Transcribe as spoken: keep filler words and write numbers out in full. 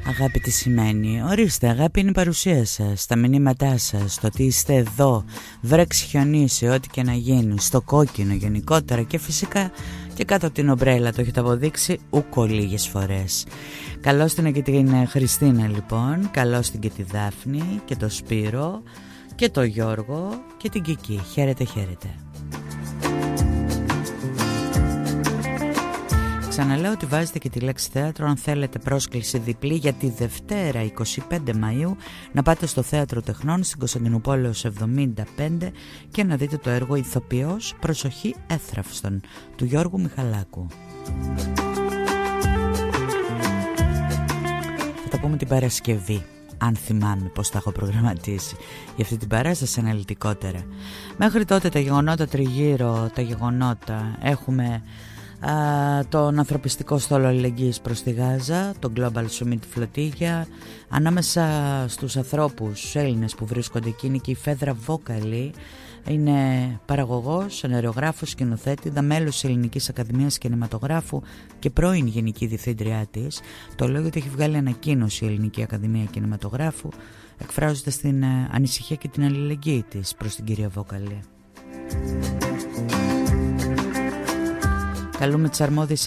Αγάπη τι σημαίνει? Ορίστε, αγάπη είναι η παρουσία σας, τα μηνύματά σας, το ότι είστε εδώ, βρέξει, χιονίσει, ό,τι και να γίνει, στο κόκκινο γενικότερα και φυσικά και κάτω από την ομπρέλα, το έχετε αποδείξει ούκο λίγες φορές. Καλώς την και την Χριστίνα λοιπόν, καλώς την και τη Δάφνη και το Σπύρο και το Γιώργο και την Κική. Χαίρετε, χαίρετε. Ξαναλέω ότι βάζετε και τη λέξη θέατρο αν θέλετε πρόσκληση διπλή για τη Δευτέρα εικοστή πέμπτη Μαΐου να πάτε στο Θέατρο Τεχνών στην Κωνσταντινούπολεως εβδομήντα πέντε και να δείτε το έργο Ηθοποιός Προσοχή Έθραυστον του Γιώργου Μιχαλάκου. Θα τα πούμε την Παρασκευή, αν θυμάμαι πως τα έχω προγραμματίσει για αυτή την παράσταση αναλυτικότερα. Μέχρι τότε τα γεγονότα τριγύρω, τα γεγονότα έχουμε... Uh, τον ανθρωπιστικό στόλο αλληλεγγύης προς τη Γάζα, τον Global Summit Flotilla. Ανάμεσα στους ανθρώπους, στους Έλληνες που βρίσκονται εκεί είναι και η Φέδρα Βόκαλη. Είναι παραγωγός, ενεργογράφος, σκηνοθέτηδα, μέλος της Ελληνικής Ακαδημίας Κινηματογράφου και πρώην Γενική Διευθύντριά της. Το λέω γιατί έχει βγάλει ανακοίνωση η Ελληνική Ακαδημία Κινηματογράφου εκφράζοντας την uh, ανησυχία και την αλληλεγγύη της προς την κυρία Βόκαλη. Καλούμε τις αρμόδιες